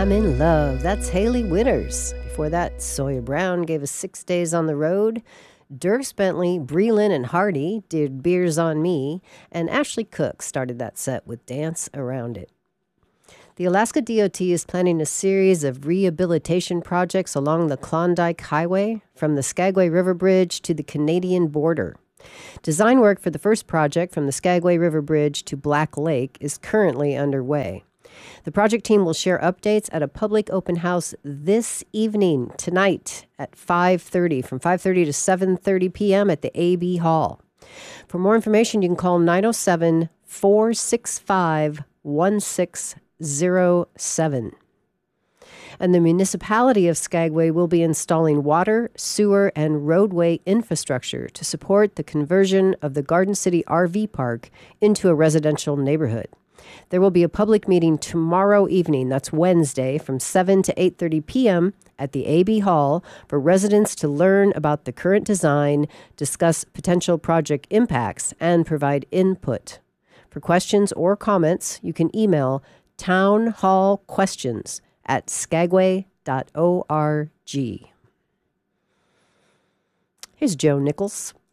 I'm in Love. That's Haley Winters. Before that, Sawyer Brown gave us 6 Days on the Road. Dierks Bentley, Breland, and Hardy did Beers on Me. And Ashley Cook started that set with Dance Around It. The Alaska DOT is planning a series of rehabilitation projects along the Klondike Highway from the Skagway River Bridge to the Canadian border. Design work for the first project from the Skagway River Bridge to Black Lake is currently underway. The project team will share updates at a public open house this evening, tonight at 5:30, from 5:30 to 7:30 p.m. at the AB Hall. For more information, you can call 907-465-1607. And the municipality of Skagway will be installing water, sewer, and roadway infrastructure to support the conversion of the Garden City RV Park into a residential neighborhood. There will be a public meeting tomorrow evening, that's Wednesday, from 7 to 8:30 p.m. at the AB Hall for residents to learn about the current design, discuss potential project impacts, and provide input. For questions or comments, you can email townhallquestions@skagway.org. Here's Joe Nichols.